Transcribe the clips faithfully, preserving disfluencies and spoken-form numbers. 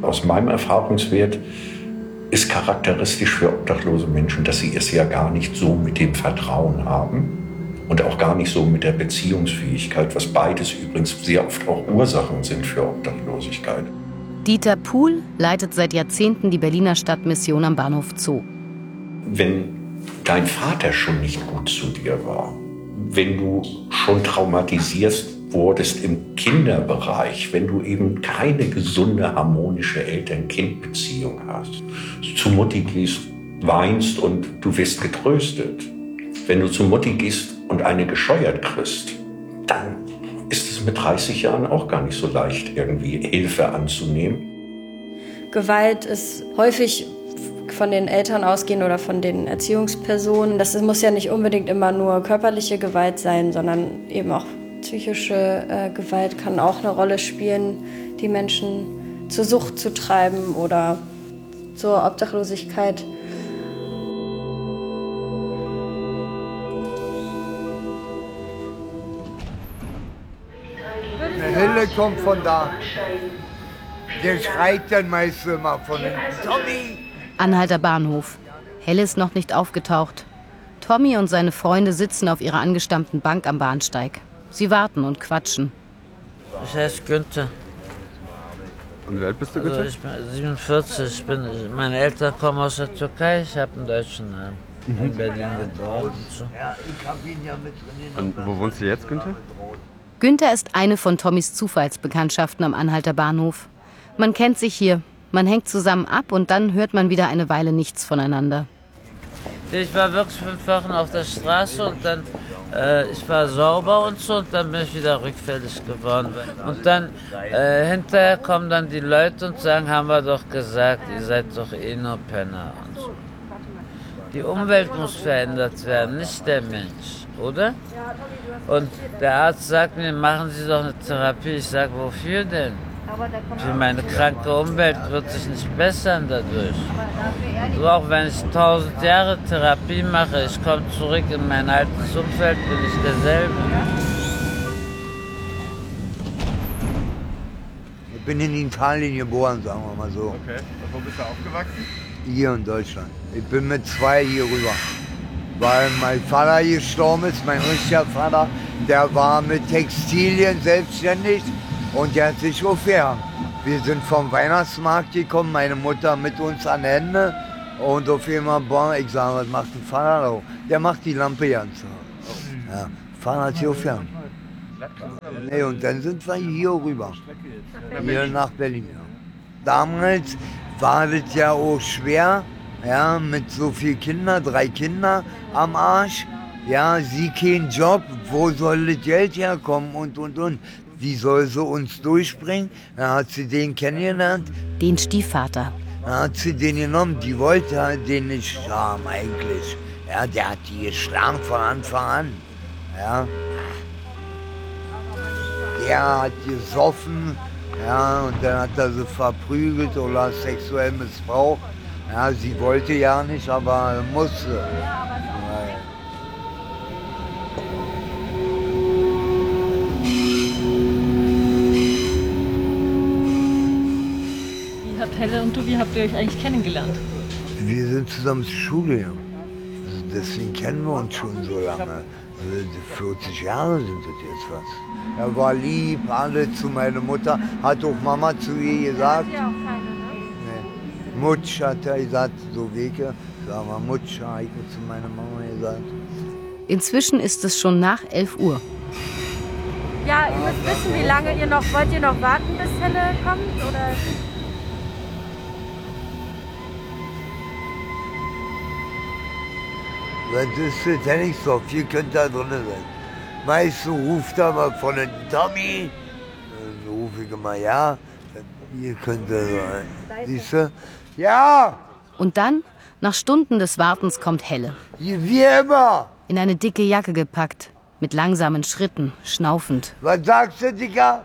Aus meinem Erfahrungswert ist charakteristisch für obdachlose Menschen, dass sie es ja gar nicht so mit dem Vertrauen haben und auch gar nicht so mit der Beziehungsfähigkeit, was beides übrigens sehr oft auch Ursachen sind für Obdachlosigkeit. Dieter Puhl leitet seit Jahrzehnten die Berliner Stadtmission am Bahnhof Zoo. Wenn dein Vater schon nicht gut zu dir war, wenn du schon traumatisiert wurdest im Kinderbereich, wenn du eben keine gesunde, harmonische Eltern-Kind-Beziehung hast, zu Mutti gehst, weinst und du wirst getröstet. Wenn du zu Mutti gehst und eine gescheuert kriegst, dann ist es mit dreißig Jahren auch gar nicht so leicht, irgendwie Hilfe anzunehmen. Gewalt ist häufig von den Eltern ausgehen oder von den Erziehungspersonen. Das muss ja nicht unbedingt immer nur körperliche Gewalt sein, sondern eben auch psychische äh, Gewalt kann auch eine Rolle spielen, die Menschen zur Sucht zu treiben oder zur Obdachlosigkeit. Eine Hille kommt von da. Der schreit dann meist immer von hinten. Tommy! Anhalter Bahnhof. Helle ist noch nicht aufgetaucht. Tommy und seine Freunde sitzen auf ihrer angestammten Bank am Bahnsteig. Sie warten und quatschen. Ich heiße Günther. Und wie alt bist du, Günther? Also ich bin siebenundvierzig. Ich bin, meine Eltern kommen aus der Türkei. Ich habe einen deutschen Namen. Mhm. In Berlin geboren und so. Und wo wohnst du jetzt, Günther? Günther ist eine von Tommys Zufallsbekanntschaften am Anhalter Bahnhof. Man kennt sich hier, man hängt zusammen ab und dann hört man wieder eine Weile nichts voneinander. Ich war wirklich fünf Wochen auf der Straße und dann, äh, ich war sauber und so und dann bin ich wieder rückfällig geworden. Und dann, äh, hinterher kommen dann die Leute und sagen, haben wir doch gesagt, ihr seid doch eh nur Penner und so. Die Umwelt muss verändert werden, nicht der Mensch, oder? Und der Arzt sagt mir, machen Sie doch eine Therapie. Ich sage, wofür denn? Für meine kranke Umwelt wird sich nicht bessern dadurch. So, auch wenn ich tausend Jahre Therapie mache, ich komme zurück in mein altes Umfeld, bin ich derselbe. Ich bin in Italien geboren, sagen wir mal so. Okay, und wo bist du aufgewachsen? Hier in Deutschland. Ich bin mit zwei hier rüber. Weil mein Vater gestorben ist, mein richtiger Vater, der war mit Textilien selbstständig und der hat sich aufgehängt. Wir sind vom Weihnachtsmarkt gekommen, meine Mutter mit uns an Hände und auf einmal, boah, ich sage, was macht der Vater da? Der macht die Lampe ganz. Ja, Vater hat sich aufgehängt. Nee, und dann sind wir hier rüber, hier nach Berlin. Ja. Damals war das ja auch schwer. Ja, mit so vielen Kindern, drei Kinder am Arsch. Ja, sie kein Job, wo soll das Geld herkommen und, und, und. Wie soll sie uns durchbringen? Dann hat sie den kennengelernt. Den Stiefvater. Dann hat sie den genommen, die wollte halt den nicht haben eigentlich. Ja, der hat die geschlagen von Anfang an. Ja. Der hat gesoffen, ja, und dann hat er sie verprügelt oder sexuell missbraucht. Ja, sie wollte ja nicht, aber musste. Wie habt Helle und du, wie habt ihr euch eigentlich kennengelernt? Wir sind zusammen zur Schule gegangen. Also deswegen kennen wir uns schon so lange. Also vierzig Jahre sind das jetzt was. Er war lieb, alle zu meiner Mutter. Hat auch Mama zu ihr gesagt. Mutsch hat er gesagt, so Wege, sagen wir Mutsch, habe ich zu meiner Mama gesagt. Inzwischen ist es schon nach elf Uhr. Ja, ihr müsst wissen, wie lange ihr noch, wollt ihr noch warten, bis Helle kommt, oder? Was ist das denn nicht so? Viel könnt da drin sein. Meist ruft er mal von den Tommy, dann rufe ich immer, ja, hier könnt ihr sein. Siehst du? Ja! Und dann, nach Stunden des Wartens, kommt Helle. Wie immer! In eine dicke Jacke gepackt, mit langsamen Schritten, schnaufend. Was sagst du, Digga?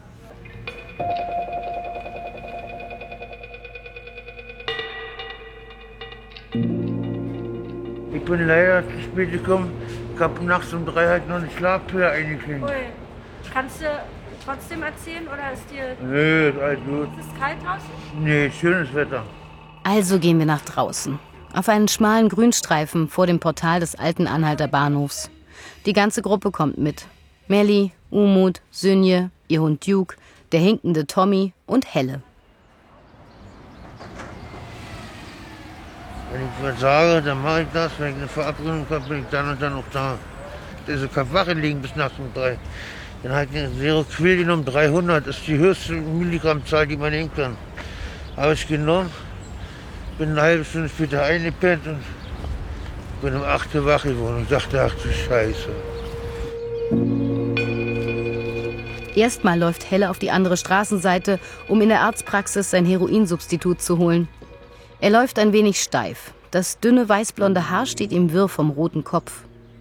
Ich bin leider zu spät gekommen. Ich habe nachts um drei halt noch eine Schlafpille eingekriegt. Ui. Kannst du trotzdem erzählen oder ist dir... Nö, ist alles gut. Ist es kalt draußen? Nee, schönes Wetter. Also gehen wir nach draußen. Auf einen schmalen Grünstreifen vor dem Portal des alten Anhalter Bahnhofs. Die ganze Gruppe kommt mit. Melli, Umut, Sünje, ihr Hund Duke, der hinkende Tommy und Helle. Wenn ich was sage, dann mache ich das. Wenn ich eine Verabredung habe, bin ich dann und dann noch da. Also kann Wache liegen bis nachts um drei. Dann habe ich eine Seroquel um dreihundert. Das ist die höchste Milligrammzahl, die man nehmen kann. Habe ich genommen, bin eine halbe Stunde später eingepennt und bin um acht Uhr wach geworden und dachte, ach du Scheiße. Erstmal läuft Helle auf die andere Straßenseite, um in der Arztpraxis sein Heroinsubstitut zu holen. Er läuft ein wenig steif. Das dünne weißblonde Haar steht ihm wirr vom roten Kopf.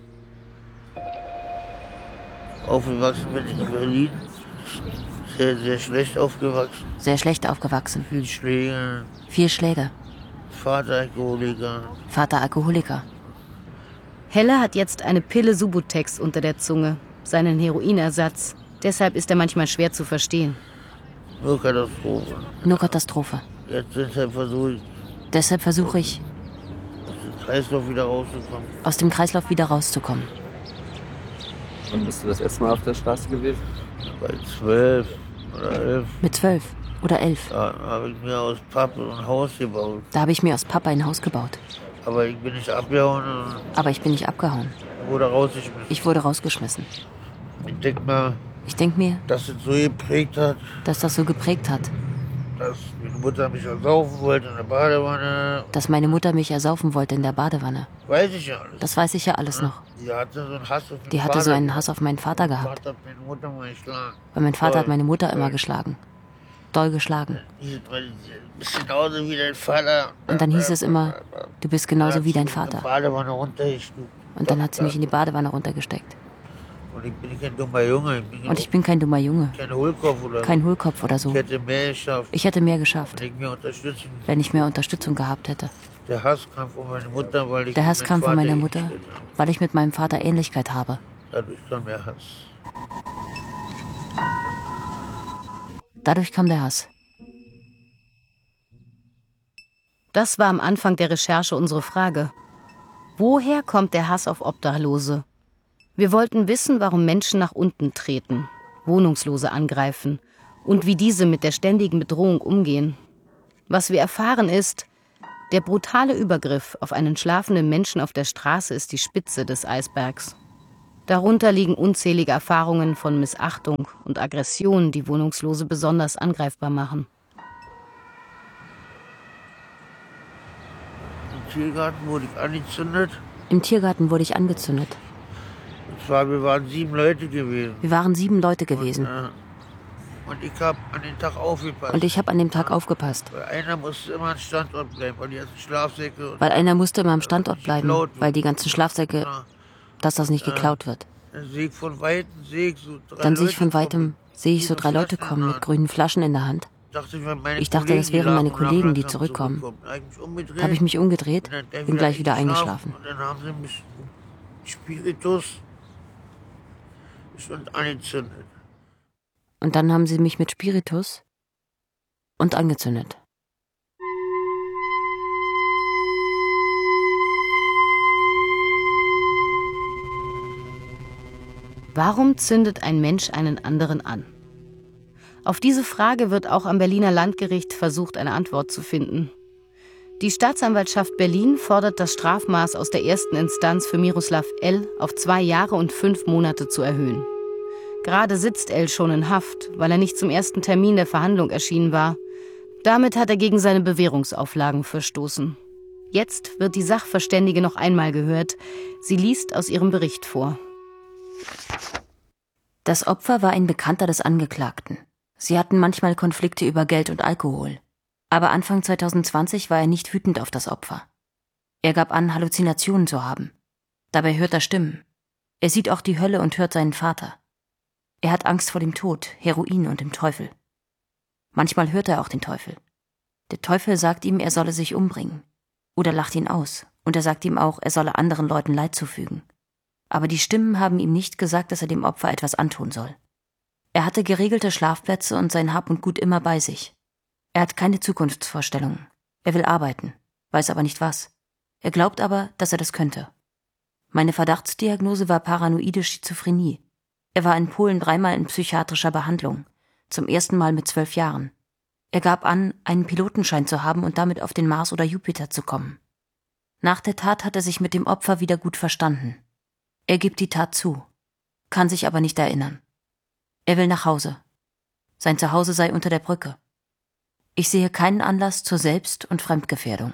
Aufgewachsen bin ich in Berlin. Sehr, sehr schlecht aufgewachsen. Sehr schlecht aufgewachsen. Viel Schläge. Vier Schläge. Vater Alkoholiker. Vater Alkoholiker. Helle hat jetzt eine Pille Subutex unter der Zunge, seinen Heroinersatz. Deshalb ist er manchmal schwer zu verstehen. Nur Katastrophe. Nur Katastrophe. Jetzt deshalb versuche ich, Deshalb versuche ich, aus dem Kreislauf wieder rauszukommen. aus dem Kreislauf wieder rauszukommen. Wann bist du das erste Mal auf der Straße gewesen? Bei zwölf oder elf. Mit zwölf oder elf. Da habe ich mir aus Pappe ein Haus gebaut. Da habe ich mir aus Papa ein Haus gebaut. Aber ich bin nicht abgehauen und Aber ich bin nicht abgehauen. wurde rausgeschmissen. Ich wurde rausgeschmissen. Ich denke mal, Ich denke mir, dass es so geprägt hat, dass das so geprägt hat, dass meine Mutter mich ersaufen wollte in der Badewanne. dass meine Mutter mich ersaufen wollte in der Badewanne. Weiß ich ja alles. Das weiß ich ja alles noch. Die hatte so einen Hass auf Die hatte so einen Hass auf meinen Vater gehabt. Vater hat meine Mutter mal geschlagen. Weil mein Vater hat Doll. meine Mutter immer Doll. geschlagen. Doll geschlagen. Du bist genauso wie dein Vater. Und dann hieß es immer, du bist genauso wie dein In die Vater. Badewanne runtergestuft. Und dann hat sie mich in die Badewanne runtergesteckt. Und ich bin kein dummer Junge. Ich bin Und ich bin kein dummer Junge. kein Hohlkopf oder Kein Hohlkopf oder so. Ich hätte mehr geschafft. Ich hätte mehr geschafft, Wenn ich mir unterstützen. wenn ich mehr Unterstützung gehabt hätte. Der Hass kam von meiner Mutter, weil ich Der Hass mit kam von Vater meiner Mutter, gestellt habe. weil ich mit meinem Vater Ähnlichkeit habe. Dadurch kam der Hass. Dadurch kam der Hass. Das war am Anfang der Recherche unsere Frage. Woher kommt der Hass auf Obdachlose? Wir wollten wissen, warum Menschen nach unten treten, Wohnungslose angreifen und wie diese mit der ständigen Bedrohung umgehen. Was wir erfahren ist, der brutale Übergriff auf einen schlafenden Menschen auf der Straße ist die Spitze des Eisbergs. Darunter liegen unzählige Erfahrungen von Missachtung und Aggression, die Wohnungslose besonders angreifbar machen. Im Tiergarten wurde ich angezündet. Im Tiergarten wurde ich angezündet. Und zwar, wir waren sieben Leute gewesen. Wir waren sieben Leute gewesen. Und, äh, und ich habe an den Tag aufgepasst. Und ich habe an dem Tag aufgepasst. Weil einer musste immer am Standort bleiben, weil die ganzen Schlafsäcke... Und Weil einer musste immer am Standort nicht bleiben, geklaut wird. weil die ganzen Schlafsäcke, Ja, dass das nicht geklaut wird. dann sehe ich von Weitem, sehe ich so drei Dann sehe ich Leute von kommen Weitem, mit sehe ich so grünen drei Leute Flaschen in kommen der mit Hand. grünen Flaschen in der Hand. Dachte ich, meine Ich dachte, Kollegen, das wären die meine lagen Kollegen, die langsam zurückkommen. zurückkommen. Habe ich mich umgedreht. Habe ich mich umgedreht, und dann bin entweder gleich wieder eingeschlafen eingeschlafen. Und dann haben sie mich Spiritus und angezündet. Und dann haben sie mich mit Spiritus und angezündet. Warum zündet ein Mensch einen anderen an? Auf diese Frage wird auch am Berliner Landgericht versucht, eine Antwort zu finden. Die Staatsanwaltschaft Berlin fordert das Strafmaß aus der ersten Instanz für Miroslav L. auf zwei Jahre und fünf Monate zu erhöhen. Gerade sitzt L. schon in Haft, weil er nicht zum ersten Termin der Verhandlung erschienen war. Damit hat er gegen seine Bewährungsauflagen verstoßen. Jetzt wird die Sachverständige noch einmal gehört. Sie liest aus ihrem Bericht vor. Das Opfer war ein Bekannter des Angeklagten. Sie hatten manchmal Konflikte über Geld und Alkohol. Aber Anfang zwanzig zwanzig war er nicht wütend auf das Opfer. Er gab an, Halluzinationen zu haben. Dabei hört er Stimmen. Er sieht auch die Hölle und hört seinen Vater. Er hat Angst vor dem Tod, Heroin und dem Teufel. Manchmal hört er auch den Teufel. Der Teufel sagt ihm, er solle sich umbringen. Oder lacht ihn aus. Und er sagt ihm auch, er solle anderen Leuten Leid zufügen. Aber die Stimmen haben ihm nicht gesagt, dass er dem Opfer etwas antun soll. Er hatte geregelte Schlafplätze und sein Hab und Gut immer bei sich. Er hat keine Zukunftsvorstellungen. Er will arbeiten, weiß aber nicht was. Er glaubt aber, dass er das könnte. Meine Verdachtsdiagnose war paranoide Schizophrenie. Er war in Polen dreimal in psychiatrischer Behandlung, zum ersten Mal mit zwölf Jahren. Er gab an, einen Pilotenschein zu haben und damit auf den Mars oder Jupiter zu kommen. Nach der Tat hat er sich mit dem Opfer wieder gut verstanden. Er gibt die Tat zu, kann sich aber nicht erinnern. Er will nach Hause. Sein Zuhause sei unter der Brücke. Ich sehe keinen Anlass zur Selbst- und Fremdgefährdung.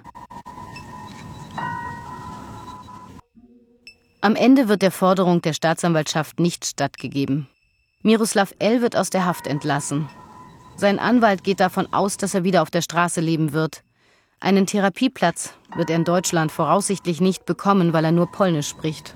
Am Ende wird der Forderung der Staatsanwaltschaft nicht stattgegeben. Miroslav L. wird aus der Haft entlassen. Sein Anwalt geht davon aus, dass er wieder auf der Straße leben wird. Einen Therapieplatz wird er in Deutschland voraussichtlich nicht bekommen, weil er nur Polnisch spricht.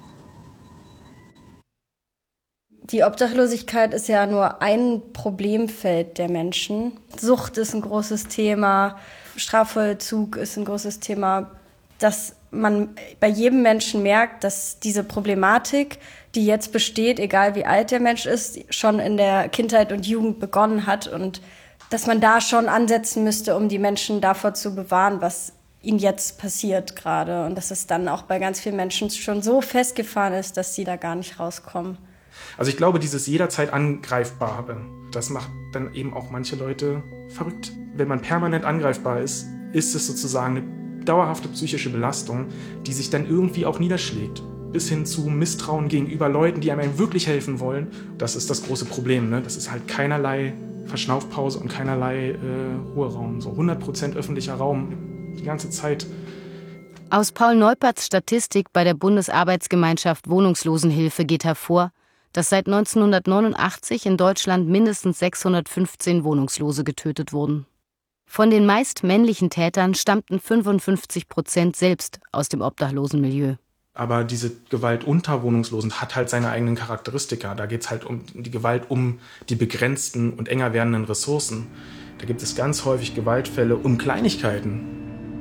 Die Obdachlosigkeit ist ja nur ein Problemfeld der Menschen. Sucht ist ein großes Thema, Strafvollzug ist ein großes Thema. Dass man bei jedem Menschen merkt, dass diese Problematik, die jetzt besteht, egal wie alt der Mensch ist, schon in der Kindheit und Jugend begonnen hat und dass man da schon ansetzen müsste, um die Menschen davor zu bewahren, was ihnen jetzt passiert gerade. Und dass es dann auch bei ganz vielen Menschen schon so festgefahren ist, dass sie da gar nicht rauskommen. Also ich glaube, dieses jederzeit Angreifbare, das macht dann eben auch manche Leute verrückt. Wenn man permanent angreifbar ist, ist es sozusagen eine dauerhafte psychische Belastung, die sich dann irgendwie auch niederschlägt. Bis hin zu Misstrauen gegenüber Leuten, die einem wirklich helfen wollen. Das ist das große Problem, ne? Das ist halt keinerlei Verschnaufpause und keinerlei äh, Ruheraum. So hundert Prozent öffentlicher Raum die ganze Zeit. Aus Paul Neuperts Statistik bei der Bundesarbeitsgemeinschaft Wohnungslosenhilfe geht hervor, dass seit neunzehnhundertneunundachtzig in Deutschland mindestens sechshundertfünfzehn Wohnungslose getötet wurden. Von den meist männlichen Tätern stammten fünfundfünfzig Prozent selbst aus dem Obdachlosenmilieu. Aber diese Gewalt unter Wohnungslosen hat halt seine eigenen Charakteristika. Da geht es halt um die Gewalt um die begrenzten und enger werdenden Ressourcen. Da gibt es ganz häufig Gewaltfälle um Kleinigkeiten.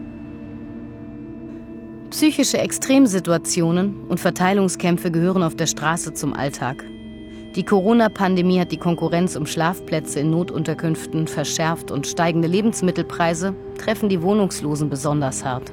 Psychische Extremsituationen und Verteilungskämpfe gehören auf der Straße zum Alltag. Die Corona-Pandemie hat die Konkurrenz um Schlafplätze in Notunterkünften verschärft und steigende Lebensmittelpreise treffen die Wohnungslosen besonders hart.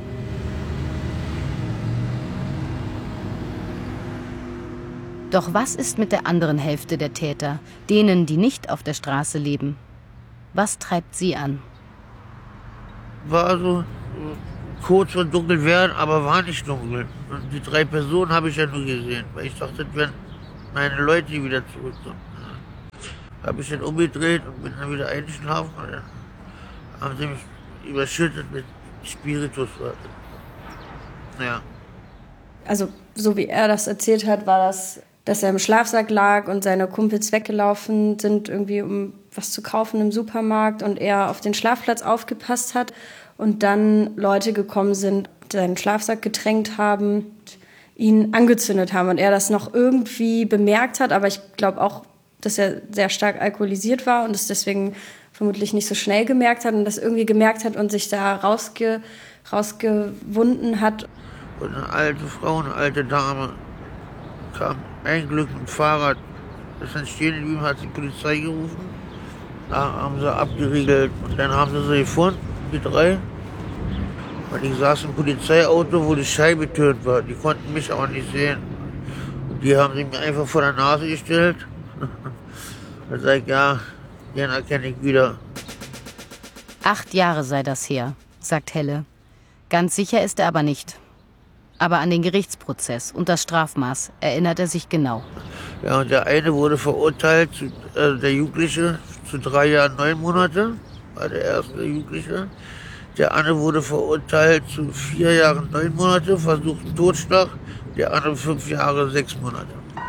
Doch was ist mit der anderen Hälfte der Täter, denen, die nicht auf der Straße leben? Was treibt sie an? War so kurz vor dunkel werden, aber war nicht dunkel. Und die drei Personen habe ich ja nur gesehen, weil ich dachte, das wären meine Leute, die wieder zurückkommen. Habe ich dann umgedreht und bin dann wieder eingeschlafen. Und dann haben sie mich überschüttet mit Spirituswasser. Ja. Also so wie er das erzählt hat, war das, dass er im Schlafsack lag und seine Kumpels weggelaufen sind, irgendwie um was zu kaufen im Supermarkt und er auf den Schlafplatz aufgepasst hat und dann Leute gekommen sind, seinen Schlafsack getränkt haben, ihn angezündet haben und er das noch irgendwie bemerkt hat, aber ich glaube auch, dass er sehr stark alkoholisiert war und es deswegen vermutlich nicht so schnell gemerkt hat und das irgendwie gemerkt hat und sich da rausge, rausgewunden hat. Und eine alte Frau, eine alte Dame kam ein Glück mit dem Fahrrad, ist dann stehen geblieben, hat die Polizei gerufen. Da haben sie abgeriegelt und dann haben sie sie gefunden, die drei. Und ich saß im Polizeiauto, wo die Scheibe getönt war. Die konnten mich aber nicht sehen. Und die haben sie mir einfach vor der Nase gestellt. Da sag ich, ja, den erkenne ich wieder. Acht Jahre sei das her, sagt Helle. Ganz sicher ist er aber nicht. Aber an den Gerichtsprozess und das Strafmaß erinnert er sich genau. Ja, und der eine wurde verurteilt, zu, also der Jugendliche, zu drei Jahren, neun Monate, war der erste Jugendliche. Der andere wurde verurteilt zu vier Jahren, neun Monate, versuchten Totschlag. Der andere fünf Jahre, sechs Monate.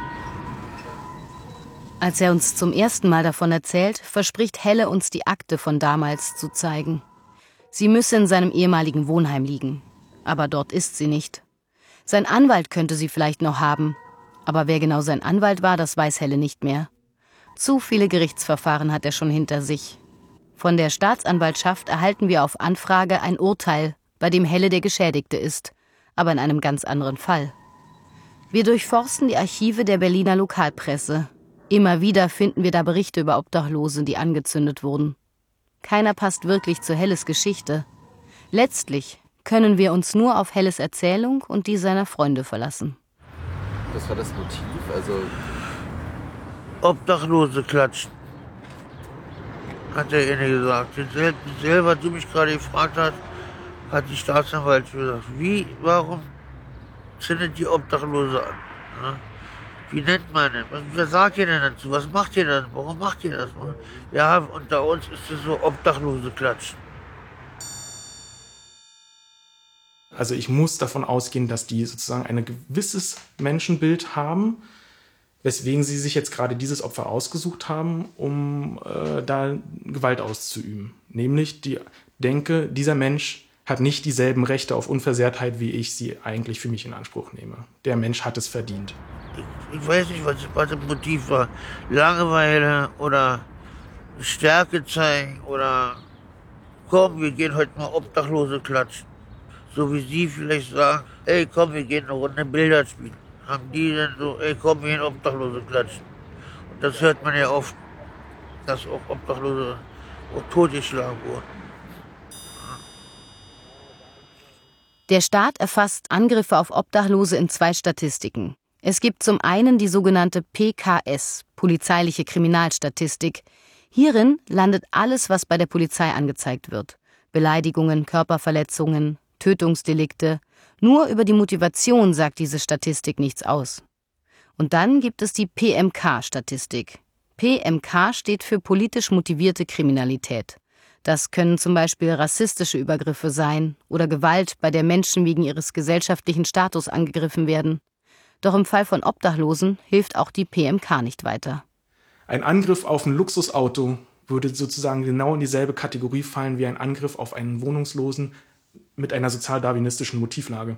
Als er uns zum ersten Mal davon erzählt, verspricht Helle uns die Akte von damals zu zeigen. Sie müsse in seinem ehemaligen Wohnheim liegen. Aber dort ist sie nicht. Sein Anwalt könnte sie vielleicht noch haben. Aber wer genau sein Anwalt war, das weiß Helle nicht mehr. Zu viele Gerichtsverfahren hat er schon hinter sich. Von der Staatsanwaltschaft erhalten wir auf Anfrage ein Urteil, bei dem Helle der Geschädigte ist, aber in einem ganz anderen Fall. Wir durchforsten die Archive der Berliner Lokalpresse. Immer wieder finden wir da Berichte über Obdachlose, die angezündet wurden. Keiner passt wirklich zu Helles Geschichte. Letztlich können wir uns nur auf Helles Erzählung und die seiner Freunde verlassen. Was war das Motiv? Also Obdachlose klatschen, hat der eine gesagt. Dasselbe, was du mich gerade gefragt hast, hat die Staatsanwaltschaft gesagt. Wie, warum zündet die Obdachlose an? Ja? Wie nennt man das? Was sagt ihr denn dazu? Was macht ihr denn? Warum macht ihr das? Ja, unter uns ist es so Obdachlose klatschen. Also ich muss davon ausgehen, dass die sozusagen ein gewisses Menschenbild haben, weswegen sie sich jetzt gerade dieses Opfer ausgesucht haben, um äh, da Gewalt auszuüben. Nämlich die denke, dieser Mensch hat nicht dieselben Rechte auf Unversehrtheit, wie ich sie eigentlich für mich in Anspruch nehme. Der Mensch hat es verdient. Ich, ich weiß nicht, was, was das Motiv war. Langeweile oder Stärke zeigen oder komm, wir gehen heute mal Obdachlose klatschen. So wie Sie vielleicht sagen, ey komm, wir gehen eine Runde Billard spielen. Haben die dann so, ey komm, wir gehen Obdachlose klatschen. Und das hört man ja oft, dass auch Obdachlose auch totgeschlagen wurden. Der Staat erfasst Angriffe auf Obdachlose in zwei Statistiken. Es gibt zum einen die sogenannte P K S, polizeiliche Kriminalstatistik. Hierin landet alles, was bei der Polizei angezeigt wird. Beleidigungen, Körperverletzungen, Tötungsdelikte. Nur über die Motivation sagt diese Statistik nichts aus. Und dann gibt es die P M K-Statistik. P M K steht für politisch motivierte Kriminalität. Das können zum Beispiel rassistische Übergriffe sein oder Gewalt, bei der Menschen wegen ihres gesellschaftlichen Status angegriffen werden. Doch im Fall von Obdachlosen hilft auch die P M K nicht weiter. Ein Angriff auf ein Luxusauto würde sozusagen genau in dieselbe Kategorie fallen wie ein Angriff auf einen Wohnungslosen mit einer sozialdarwinistischen Motivlage.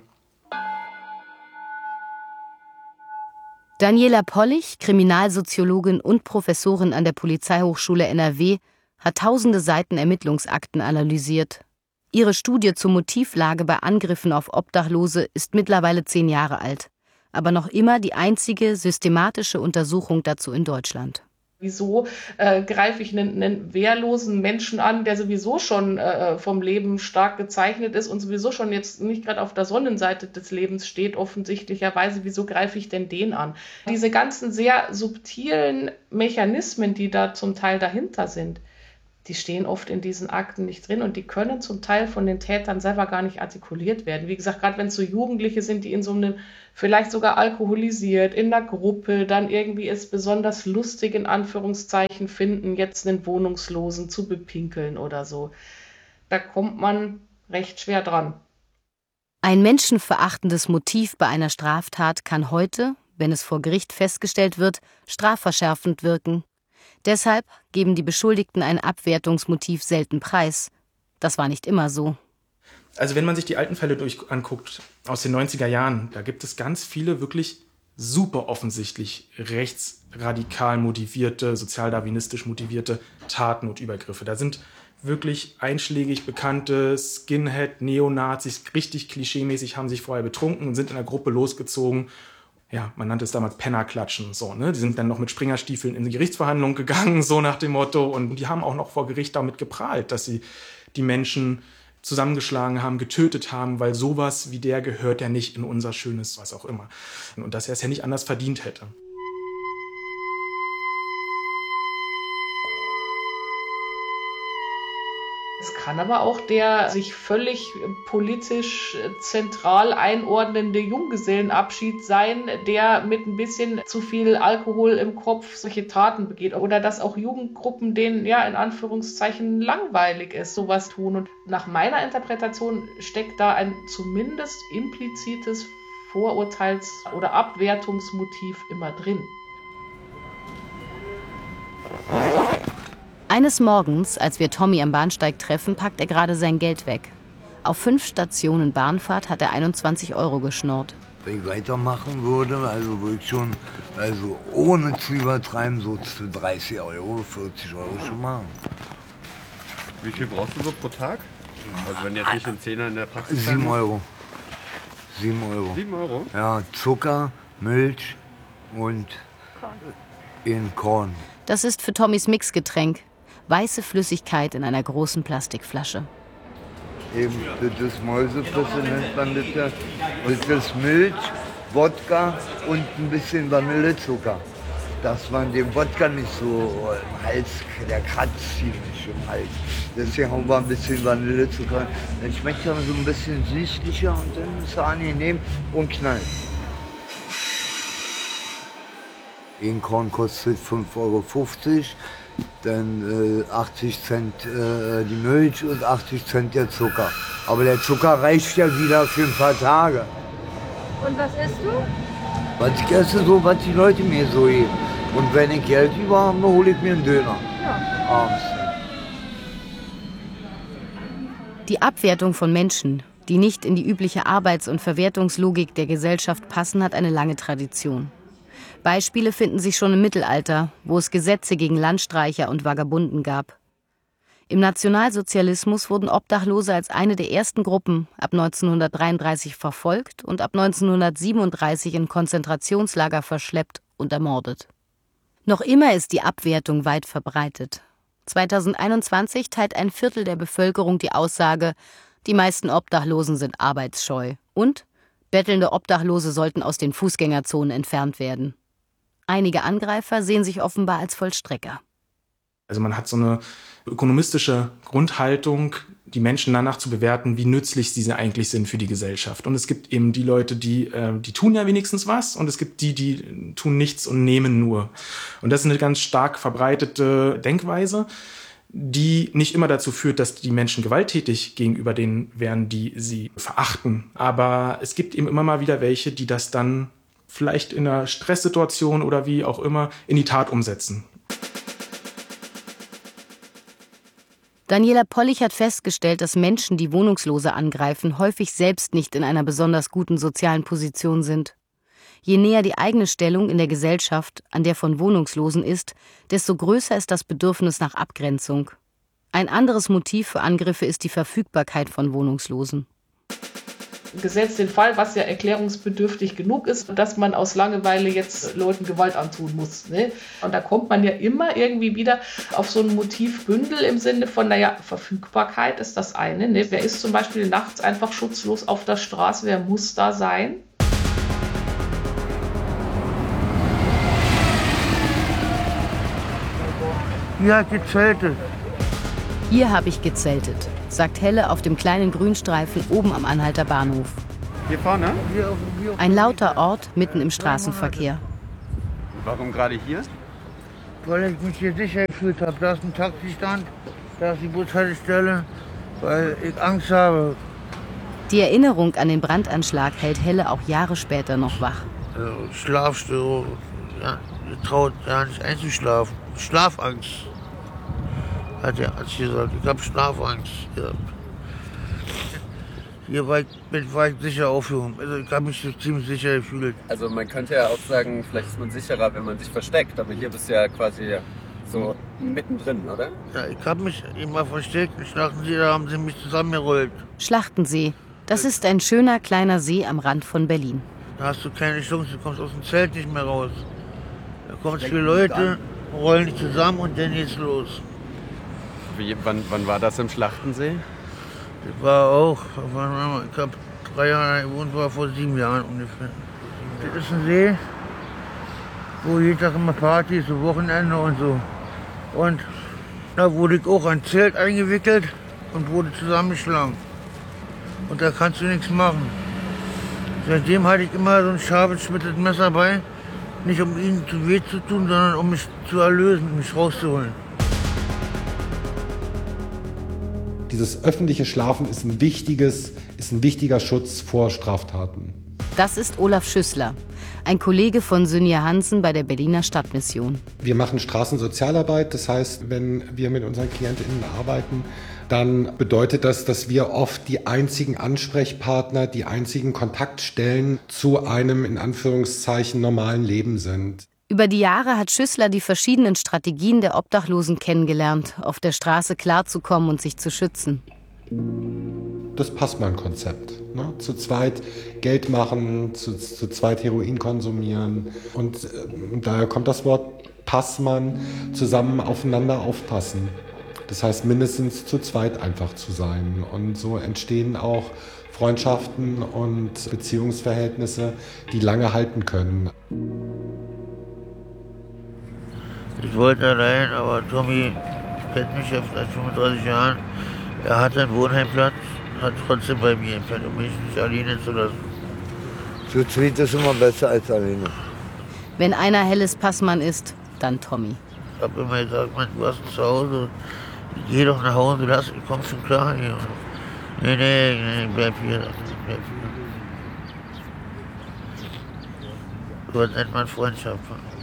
Daniela Pollich, Kriminalsoziologin und Professorin an der Polizeihochschule N R W, hat tausende Seiten Ermittlungsakten analysiert. Ihre Studie zur Motivlage bei Angriffen auf Obdachlose ist mittlerweile zehn Jahre alt, aber noch immer die einzige systematische Untersuchung dazu in Deutschland. Wieso äh, greife ich einen, einen wehrlosen Menschen an, der sowieso schon äh, vom Leben stark gezeichnet ist und sowieso schon jetzt nicht gerade auf der Sonnenseite des Lebens steht, offensichtlicherweise. Wieso greife ich denn den an? Diese ganzen sehr subtilen Mechanismen, die da zum Teil dahinter sind, die stehen oft in diesen Akten nicht drin und die können zum Teil von den Tätern selber gar nicht artikuliert werden. Wie gesagt, gerade wenn es so Jugendliche sind, die in so einem, vielleicht sogar alkoholisiert, in der Gruppe, dann irgendwie es besonders lustig in Anführungszeichen finden, jetzt einen Wohnungslosen zu bepinkeln oder so. Da kommt man recht schwer dran. Ein menschenverachtendes Motiv bei einer Straftat kann heute, wenn es vor Gericht festgestellt wird, strafverschärfend wirken. Deshalb geben die Beschuldigten ein Abwertungsmotiv selten preis. Das war nicht immer so. Also wenn man sich die alten Fälle durch anguckt, aus den neunziger Jahren, da gibt es ganz viele wirklich super offensichtlich rechtsradikal motivierte, sozialdarwinistisch motivierte Taten und Übergriffe. Da sind wirklich einschlägig bekannte Skinhead, Neonazis, richtig klischeemäßig, haben sich vorher betrunken und sind in der Gruppe losgezogen. Ja, man nannte es damals Pennerklatschen, so, ne? Die sind dann noch mit Springerstiefeln in die Gerichtsverhandlung gegangen, so nach dem Motto. Und die haben auch noch vor Gericht damit geprahlt, dass sie die Menschen zusammengeschlagen haben, getötet haben, weil sowas wie der gehört ja nicht in unser schönes, was auch immer. Und dass er es ja nicht anders verdient hätte. Es kann aber auch der sich völlig politisch zentral einordnende Junggesellenabschied sein, der mit ein bisschen zu viel Alkohol im Kopf solche Taten begeht. Oder dass auch Jugendgruppen, denen ja in Anführungszeichen langweilig ist, sowas tun. Und nach meiner Interpretation steckt da ein zumindest implizites Vorurteils- oder Abwertungsmotiv immer drin. Eines Morgens, als wir Tommy am Bahnsteig treffen, packt er gerade sein Geld weg. Auf fünf Stationen Bahnfahrt hat er einundzwanzig Euro geschnurrt. Wenn ich weitermachen würde, also würde ich schon, also ohne zu übertreiben, so zu dreißig Euro, vierzig Euro schon machen. Wie viel brauchst du so pro Tag? Also wenn jetzt nicht ein Zehner in der Praxis Sieben Euro. Sieben Euro. Sieben Euro? Ja, Zucker, Milch und In Korn. Das ist für Tommys Mixgetränk. Weiße Flüssigkeit in einer großen Plastikflasche. Eben, das ist Mäusepisse, nennt man das ja. Das ist Milch, Wodka und ein bisschen Vanillezucker. Dass man den Wodka nicht so im Hals, der kratzt ziemlich im Hals. Deswegen haben wir ein bisschen Vanillezucker. Dann schmeckt er so ein bisschen süßlicher und dann ist er angenehm und knallt. Ein Korn kostet fünf Euro fünfzig, dann äh, achtzig Cent äh, die Milch und achtzig Cent der Zucker. Aber der Zucker reicht ja wieder für ein paar Tage. Und was isst du? Was ich esse, so was die Leute mir so geben. Und wenn ich Geld über habe, hole ich mir einen Döner. Ja. Abends. Die Abwertung von Menschen, die nicht in die übliche Arbeits- und Verwertungslogik der Gesellschaft passen, hat eine lange Tradition. Beispiele finden sich schon im Mittelalter, wo es Gesetze gegen Landstreicher und Vagabunden gab. Im Nationalsozialismus wurden Obdachlose als eine der ersten Gruppen ab neunzehnhundertdreiunddreißig verfolgt und ab neunzehnhundertsiebenunddreißig in Konzentrationslager verschleppt und ermordet. Noch immer ist die Abwertung weit verbreitet. zweitausendeinundzwanzig teilt ein Viertel der Bevölkerung die Aussage, die meisten Obdachlosen sind arbeitsscheu und bettelnde Obdachlose sollten aus den Fußgängerzonen entfernt werden. Einige Angreifer sehen sich offenbar als Vollstrecker. Also man hat so eine ökonomistische Grundhaltung, die Menschen danach zu bewerten, wie nützlich sie eigentlich sind für die Gesellschaft. Und es gibt eben die Leute, die, äh, die tun ja wenigstens was, und es gibt die, die tun nichts und nehmen nur. Und das ist eine ganz stark verbreitete Denkweise, die nicht immer dazu führt, dass die Menschen gewalttätig gegenüber denen wären, die sie verachten. Aber es gibt eben immer mal wieder welche, die das dann vielleicht in einer Stresssituation oder wie auch immer in die Tat umsetzen. Daniela Pollich hat festgestellt, dass Menschen, die Wohnungslose angreifen, häufig selbst nicht in einer besonders guten sozialen Position sind. Je näher die eigene Stellung in der Gesellschaft an der von Wohnungslosen ist, desto größer ist das Bedürfnis nach Abgrenzung. Ein anderes Motiv für Angriffe ist die Verfügbarkeit von Wohnungslosen. Gesetzt den Fall, was ja erklärungsbedürftig genug ist, dass man aus Langeweile jetzt Leuten Gewalt antun muss. Ne? Und da kommt man ja immer irgendwie wieder auf so ein Motivbündel im Sinne von, naja, Verfügbarkeit ist das eine. Ne? Wer ist zum Beispiel nachts einfach schutzlos auf der Straße? Wer muss da sein? Hier hat gezeltet. Hier habe ich gezeltet, sagt Helle auf dem kleinen Grünstreifen oben am Anhalter Bahnhof. Hier vorne? Ein lauter Ort mitten im Straßenverkehr. Warum gerade hier? Weil ich mich hier sicher gefühlt habe. Da ist ein Taxistand, da ist die Bushaltestelle, weil ich Angst habe. Die Erinnerung an den Brandanschlag hält Helle auch Jahre später noch wach. Schlafstörung, ja, traut ja nicht einzuschlafen. Schlafangst, hat er hat gesagt. Ich habe Schlafangst gehabt. Hier war ich, war ich sicher aufgehoben. Also ich habe mich so ziemlich sicher gefühlt. Also man könnte ja auch sagen, vielleicht ist man sicherer, wenn man sich versteckt. Aber hier bist du ja quasi so mittendrin, oder? Ja, ich habe mich immer versteckt. In Schlachtensee, da haben sie mich zusammengerollt. Schlachtensee, das ist ein schöner kleiner See am Rand von Berlin. Da hast du keine Chance, du kommst aus dem Zelt nicht mehr raus. Da kommen viele Leute, rollen dich zusammen und dann geht's los. Wie, wann, wann war das im Schlachtensee? Ich war auch, ich habe drei Jahre gewohnt, war vor sieben Jahren ungefähr. Das ist ein See, wo jeden Tag immer Party ist, so Wochenende und so. Und da wurde ich auch ein Zelt eingewickelt und wurde zusammengeschlagen. Und da kannst du nichts machen. Seitdem hatte ich immer so ein scharfes, schmitzes Messer bei. Nicht um ihnen zu weh zu tun, sondern um mich zu erlösen, mich rauszuholen. Dieses öffentliche Schlafen ist ein, wichtiges, ist ein wichtiger Schutz vor Straftaten. Das ist Olaf Schüssler, ein Kollege von Synja Hansen bei der Berliner Stadtmission. Wir machen Straßensozialarbeit, das heißt, wenn wir mit unseren KlientInnen arbeiten, dann bedeutet das, dass wir oft die einzigen Ansprechpartner, die einzigen Kontaktstellen zu einem in Anführungszeichen normalen Leben sind. Über die Jahre hat Schüssler die verschiedenen Strategien der Obdachlosen kennengelernt, auf der Straße klarzukommen und sich zu schützen. Das Passmann-Konzept. Ne? Zu zweit Geld machen, zu, zu zweit Heroin konsumieren. Und äh, daher kommt das Wort Passmann zusammen aufeinander aufpassen. Das heißt, mindestens zu zweit einfach zu sein. Und so entstehen auch Freundschaften und Beziehungsverhältnisse, die lange halten können. Ich wollte allein, aber Tommy kennt mich ja seit fünfunddreißig Jahren. Er hat einen Wohnheimplatz, hat trotzdem bei mir gepennt, um mich nicht alleine zu lassen. Zu zweit ist immer besser als alleine. Wenn einer Helles Passmann ist, dann Tommy. Ich habe immer gesagt, Mann, du hast ein Zuhause, geh doch nach Hause, lass, ich komm schon klar hier. Nee, nee, nee, bleib hier, bleib hier. So nennt man Freundschaft.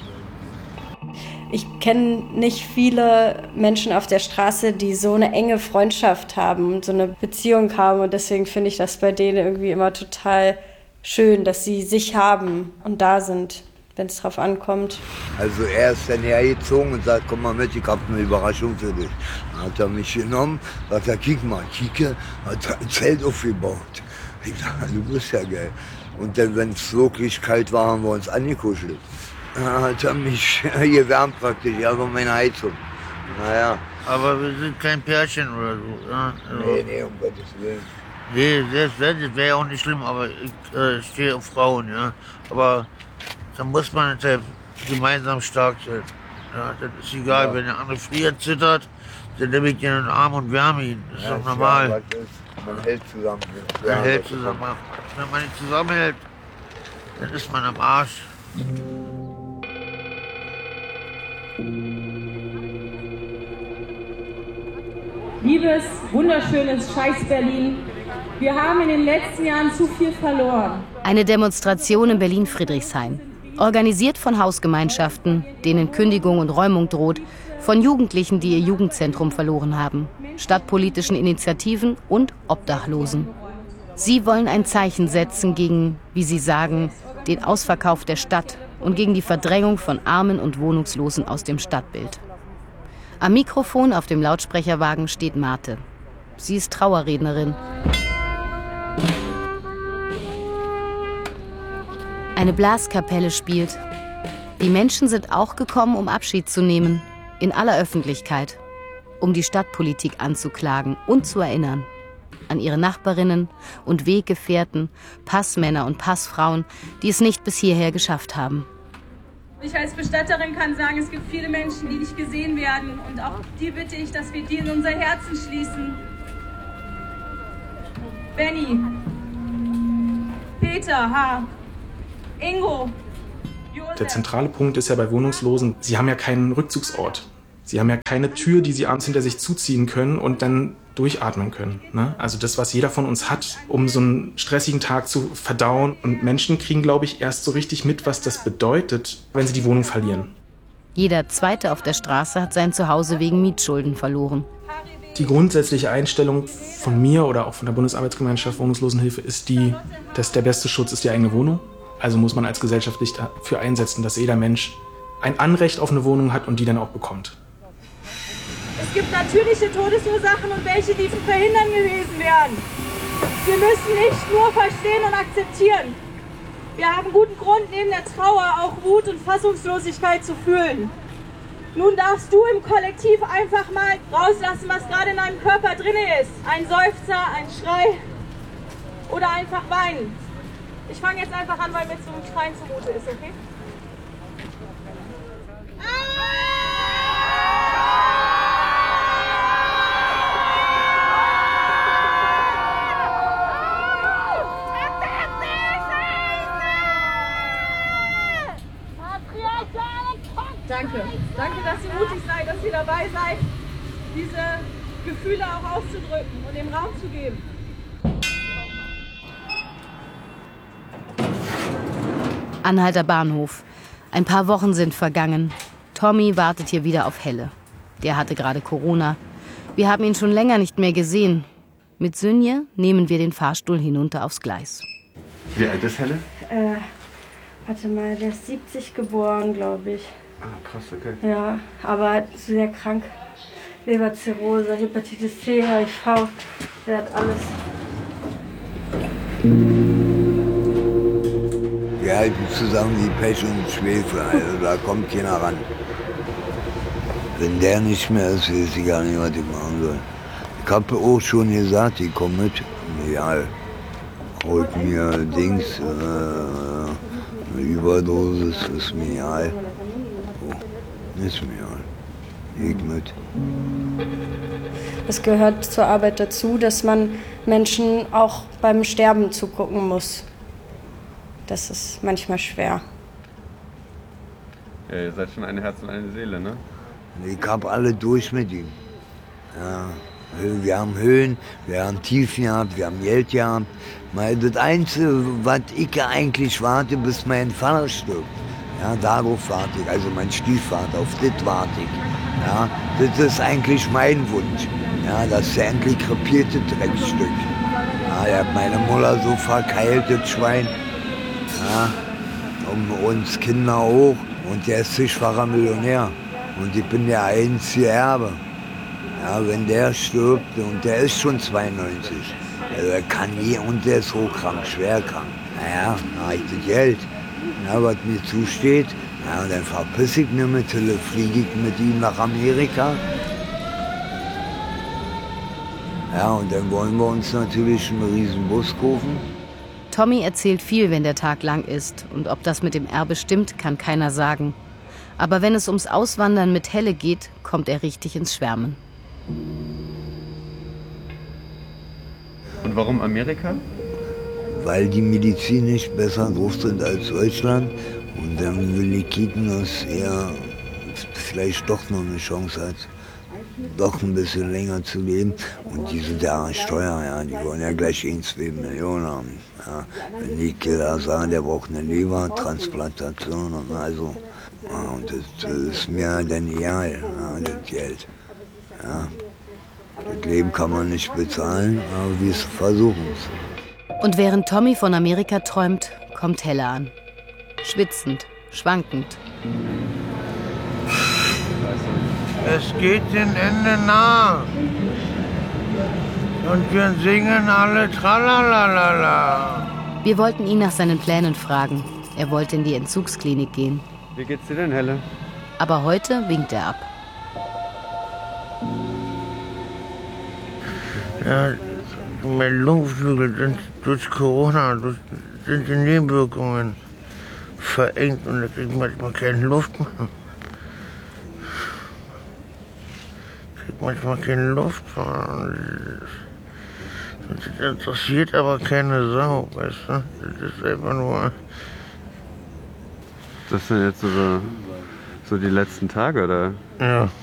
Ich kenne nicht viele Menschen auf der Straße, die so eine enge Freundschaft haben und so eine Beziehung haben. Und deswegen finde ich das bei denen irgendwie immer total schön, dass sie sich haben und da sind, wenn es drauf ankommt. Also er ist dann hergezogen und sagt, komm mal mit, ich habe eine Überraschung für dich. Dann hat er mich genommen, sagt er, kick mal, kicke, hat er ein Zelt aufgebaut. Ich sage, du bist ja geil. Und dann, wenn es wirklich kalt war, haben wir uns angekuschelt. Dann hat er mich gewärmt praktisch, aber meine Heizung. Naja. Aber wir sind kein Pärchen oder so. Ja? Also, nee, nee, um Gottes Willen. Nee, das wäre ja auch nicht schlimm, aber ich äh, stehe auf Frauen, ja. Aber da muss man halt gemeinsam stark sein. Ja, das ist egal, ja. Wenn der andere friert, zittert, dann nehme ich ihn in den Arm und wärme ihn. Das ist ja, doch normal. Ja, ist, man hält zusammen. Man ja, hält zusammen. Wenn man nicht zusammenhält, dann ist man am Arsch. Liebes, wunderschönes Scheiß Berlin, wir haben in den letzten Jahren zu viel verloren. Eine Demonstration in Berlin-Friedrichshain. Organisiert von Hausgemeinschaften, denen Kündigung und Räumung droht, von Jugendlichen, die ihr Jugendzentrum verloren haben, stadtpolitischen Initiativen und Obdachlosen. Sie wollen ein Zeichen setzen gegen, wie sie sagen, den Ausverkauf der Stadt und gegen die Verdrängung von Armen und Wohnungslosen aus dem Stadtbild. Am Mikrofon auf dem Lautsprecherwagen steht Marte. Sie ist Trauerrednerin. Eine Blaskapelle spielt. Die Menschen sind auch gekommen, um Abschied zu nehmen, in aller Öffentlichkeit, um die Stadtpolitik anzuklagen und zu erinnern. An ihre Nachbarinnen und Weggefährten, Passmänner und Passfrauen, die es nicht bis hierher geschafft haben. Ich als Bestatterin kann sagen, es gibt viele Menschen, die nicht gesehen werden. Und auch die bitte ich, dass wir die in unser Herzen schließen. Benny, Peter, H., Ingo, Josef. Der zentrale Punkt ist ja bei Wohnungslosen, sie haben ja keinen Rückzugsort. Sie haben ja keine Tür, die sie abends hinter sich zuziehen können und dann durchatmen können. Ne? Also das, was jeder von uns hat, um so einen stressigen Tag zu verdauen. Und Menschen kriegen, glaube ich, erst so richtig mit, was das bedeutet, wenn sie die Wohnung verlieren. Jeder Zweite auf der Straße hat sein Zuhause wegen Mietschulden verloren. Die grundsätzliche Einstellung von mir oder auch von der Bundesarbeitsgemeinschaft Wohnungslosenhilfe ist die, dass der beste Schutz ist die eigene Wohnung. Also muss man als Gesellschaft sich dafür einsetzen, dass jeder Mensch ein Anrecht auf eine Wohnung hat und die dann auch bekommt. Es gibt natürliche Todesursachen und welche, die zu verhindern gewesen wären. Wir müssen nicht nur verstehen und akzeptieren. Wir haben guten Grund, neben der Trauer auch Wut und Fassungslosigkeit zu fühlen. Nun darfst du im Kollektiv einfach mal rauslassen, was gerade in deinem Körper drin ist. Ein Seufzer, ein Schrei oder einfach weinen. Ich fange jetzt einfach an, weil mir zum Schreien zumute ist, okay? Danke. Danke, dass ihr mutig seid, dass ihr dabei seid, diese Gefühle auch auszudrücken und dem Raum zu geben. Anhalter Bahnhof. Ein paar Wochen sind vergangen. Tommy wartet hier wieder auf Helle. Der hatte gerade Corona. Wir haben ihn schon länger nicht mehr gesehen. Mit Sünje nehmen wir den Fahrstuhl hinunter aufs Gleis. Wie alt ist Helle? Äh, warte mal, der ist siebzig geboren, glaube ich. Ah, krass, okay. Ja, aber sehr krank. Leberzirrhose, Hepatitis C, H I V, der hat alles. Wir halten zusammen die Pech und Schwefel, also da kommt keiner ran. Wenn der nicht mehr ist, weiß ich gar nicht, was ich machen soll. Ich habe auch schon gesagt, ich komme mit. Egal. Holt mir Dings, äh, eine Überdosis, ist mir egal. Oh, ist mir egal. Ich mit. Es gehört zur Arbeit dazu, dass man Menschen auch beim Sterben zugucken muss. Das ist manchmal schwer. Ja, ihr seid schon ein Herz und eine Seele, ne? Ich hab alle durch mit ihm. Ja, wir haben Höhen, wir haben Tiefen gehabt, wir haben Geld gehabt. Das Einzige, was ich eigentlich warte, bis mein Vater stirbt. Ja, darauf warte ich, also mein Stiefvater, auf das warte ich. Ja, das ist eigentlich mein Wunsch. Ja, dass er endlich krepiert, das Dreckstück. Ja, er hat meine Mutter so verkeilt, das Schwein. Ja, und uns Kinder auch. Und der ist zigfacher Millionär. Und ich bin der einzige Erbe. Ja, wenn der stirbt, und der ist schon zweiundneunzig. Also er kann je, und der ist hochkrank, schwer krank. Naja, dann habe ich das Geld, ja, was mir zusteht. Ja, und dann verpiss ich mich mit, fliege ich mit ihm nach Amerika. Ja, und dann wollen wir uns natürlich einen riesen Bus kaufen. Tommy erzählt viel, wenn der Tag lang ist. Und ob das mit dem Erbe stimmt, kann keiner sagen. Aber wenn es ums Auswandern mit Helle geht, kommt er richtig ins Schwärmen. Und warum Amerika? Weil die Medizin nicht besser drauf sind als Deutschland. Und dann will ich kicken, dass er vielleicht doch noch eine Chance hat, doch ein bisschen länger zu leben. Und die sind ja Steuer, ja, die wollen ja gleich ein, zwei Millionen haben. Ja. Wenn die da sagen, der braucht eine Lebertransplantation und also. Ja, und das ist mir dann egal, ja, das Geld. Ja. Das Leben kann man nicht bezahlen, aber wir versuchen es. Und während Tommy von Amerika träumt, kommt Helle an. Schwitzend, schwankend. Es geht dem Ende nah. Und wir singen alle Tralalala. Wir wollten ihn nach seinen Plänen fragen. Er wollte in die Entzugsklinik gehen. Wie geht's dir denn, Helle? Aber heute winkt er ab. Ja, mein Lungenflügel sind durch Corona, durch, sind die Nebenwirkungen verengt und da kriegt manchmal keine Luft mehr. Kriegt manchmal keine Luft mehr. Das interessiert aber keine Sau, weißt du? Das ist einfach nur... Das sind jetzt so, so die letzten Tage, oder? Ja.